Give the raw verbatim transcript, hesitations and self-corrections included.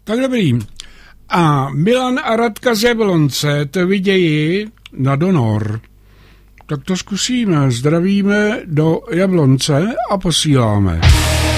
Tak dobrý. A Milan a Radka z Jablonce to vidějí na Donor. Tak to zkusíme. Zdravíme do Jablonce a posíláme.